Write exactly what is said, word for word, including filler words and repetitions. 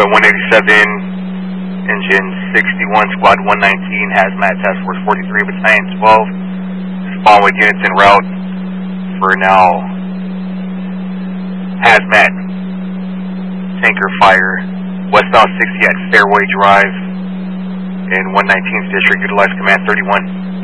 Bravo one eighty-seven, Engine sixty-one, Squad one nineteen, Hazmat Task Force forty-three, Battalion twelve. Spawnwood units en route for now Hazmat tanker fire westbound sixty at Fairway Drive in one nineteenth District. Utilize Command thirty-one.